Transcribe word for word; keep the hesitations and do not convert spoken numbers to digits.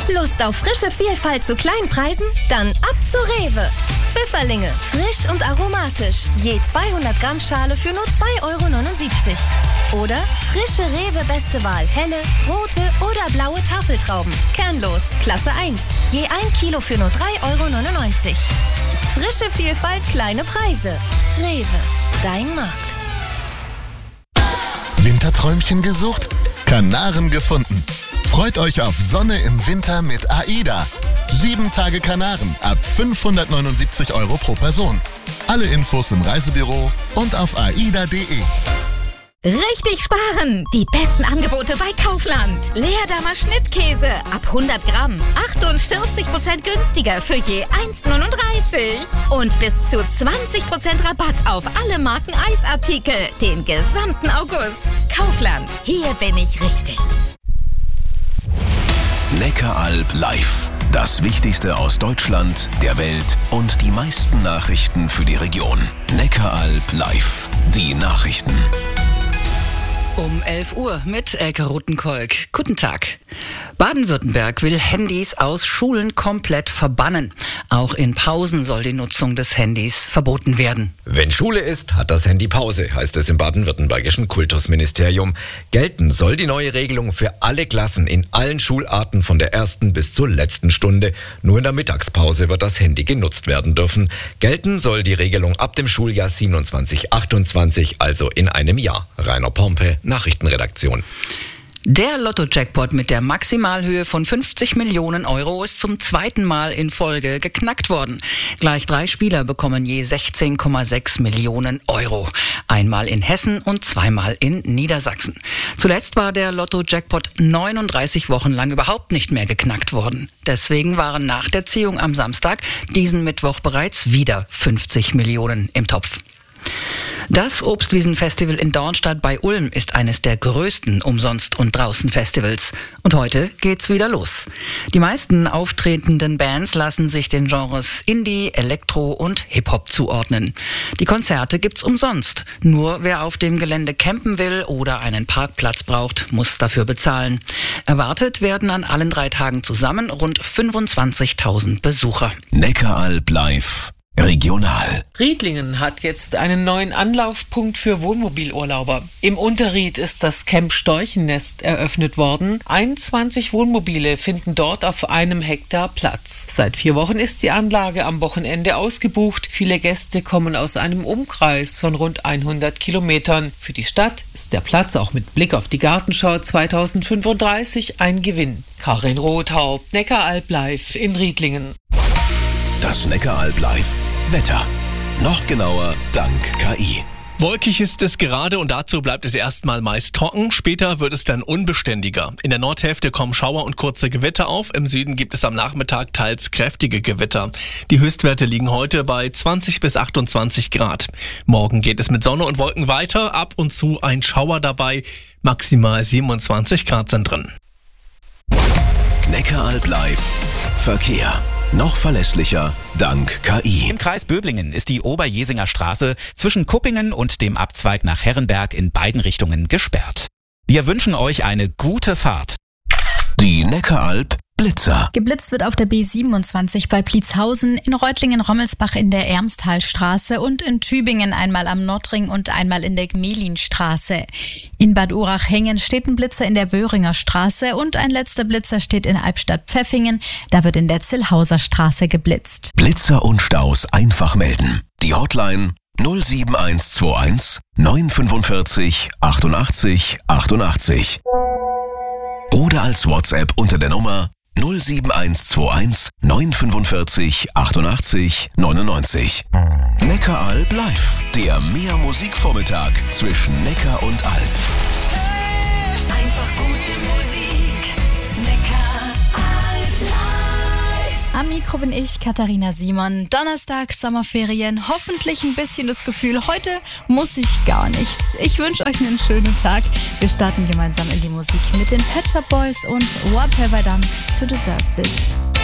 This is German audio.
Lust auf frische Vielfalt zu Kleinpreisen? Dann ab zu Rewe. Pfifferlinge, frisch und aromatisch. Je zweihundert Gramm Schale für nur zwei Euro neunundsiebzig. Oder frische Rewe Beste Wahl, helle, rote oder blaue Tafeltrauben. Kernlos, Klasse eins. Je ein Kilo für nur drei Euro neunundneunzig. Frische Vielfalt, kleine Preise. Rewe, dein Markt. Winterträumchen gesucht? Kanaren gefunden. Freut euch auf Sonne im Winter mit AIDA. Sieben Tage Kanaren ab fünfhundertneunundsiebzig Euro pro Person. Alle Infos im Reisebüro und auf aida punkt de. Richtig sparen! Die besten Angebote bei Kaufland. Leerdammer Schnittkäse ab hundert Gramm. achtundvierzig Prozent günstiger für je eins neununddreißig. Und bis zu zwanzig Prozent Rabatt auf alle Marken Eisartikel. Den gesamten August. Kaufland. Hier bin ich richtig. Neckaralb live. Das Wichtigste aus Deutschland, der Welt und die meisten Nachrichten für die Region. Neckaralb live. Die Nachrichten. Um elf Uhr mit Elke Rothenkolk. Guten Tag. Baden-Württemberg will Handys aus Schulen komplett verbannen. Auch in Pausen soll die Nutzung des Handys verboten werden. Wenn Schule ist, hat das Handy Pause, heißt es im baden-württembergischen Kultusministerium. Gelten soll die neue Regelung für alle Klassen in allen Schularten von der ersten bis zur letzten Stunde. Nur in der Mittagspause wird das Handy genutzt werden dürfen. Gelten soll die Regelung ab dem Schuljahr siebenundzwanzig achtundzwanzig, also in einem Jahr. Rainer Pompe, Nachrichtenredaktion. Der Lotto-Jackpot mit der Maximalhöhe von fünfzig Millionen Euro ist zum zweiten Mal in Folge geknackt worden. Gleich drei Spieler bekommen je sechzehn Komma sechs Millionen Euro. Einmal in Hessen und zweimal in Niedersachsen. Zuletzt war der Lotto-Jackpot neununddreißig Wochen lang überhaupt nicht mehr geknackt worden. Deswegen waren nach der Ziehung am Samstag diesen Mittwoch bereits wieder fünfzig Millionen im Topf. Das Obstwiesenfestival in Dornstadt bei Ulm ist eines der größten Umsonst- und Draußen-Festivals. Und heute geht's wieder los. Die meisten auftretenden Bands lassen sich den Genres Indie, Elektro und Hip-Hop zuordnen. Die Konzerte gibt's umsonst. Nur wer auf dem Gelände campen will oder einen Parkplatz braucht, muss dafür bezahlen. Erwartet werden an allen drei Tagen zusammen rund fünfundzwanzigtausend Besucher. Neckaralb live. Regional. Riedlingen hat jetzt einen neuen Anlaufpunkt für Wohnmobilurlauber. Im Unterried ist das Camp Storchennest eröffnet worden. einundzwanzig Wohnmobile finden dort auf einem Hektar Platz. Seit vier Wochen ist die Anlage am Wochenende ausgebucht. Viele Gäste kommen aus einem Umkreis von rund hundert Kilometern. Für die Stadt ist der Platz auch mit Blick auf die Gartenschau zweitausendfünfunddreißig ein Gewinn. Karin Rothaupt, Neckaralb live in Riedlingen. Das Neckaralb live. Wetter. Noch genauer dank K I. Wolkig ist es gerade und dazu bleibt es erstmal meist trocken. Später wird es dann unbeständiger. In der Nordhälfte kommen Schauer und kurze Gewitter auf. Im Süden gibt es am Nachmittag teils kräftige Gewitter. Die Höchstwerte liegen heute bei zwanzig bis achtundzwanzig Grad. Morgen geht es mit Sonne und Wolken weiter. Ab und zu ein Schauer dabei. Maximal siebenundzwanzig Grad sind drin. Neckaralb live. Verkehr. Noch verlässlicher dank K I. Im Kreis Böblingen ist die Oberjesinger Straße zwischen Kuppingen und dem Abzweig nach Herrenberg in beiden Richtungen gesperrt. Wir wünschen euch eine gute Fahrt. Die Neckaralb Blitzer. Geblitzt wird auf der B siebenundzwanzig bei Pliezhausen, in Reutlingen-Rommelsbach in der Ermstalstraße und in Tübingen einmal am Nordring und einmal in der Gmelinstraße. In Bad Urach-Hengen steht ein Blitzer in der Wöhringer Straße und ein letzter Blitzer steht in Albstadt-Pfeffingen. Da wird in der Zillhauser Straße geblitzt. Blitzer und Staus einfach melden. Die Hotline null sieben eins zwei eins neun fünfundvierzig achtundachtzig achtundachtzig. Oder als WhatsApp unter der Nummer null sieben eins zwei eins neun fünfundvierzig achtundachtzig neunundneunzig. Neckaralb live, der Mehr-Musik-Vormittag zwischen Neckar und Alb. Einfach gute Musik. Neckaralb live. Am Mikro bin ich, Katharina Simon. Donnerstag, Sommerferien, hoffentlich ein bisschen das Gefühl, heute muss ich gar nichts. Ich wünsche euch einen schönen Tag. Wir starten gemeinsam in die Musik mit den Pet Shop Boys und What Have I Done to Deserve This?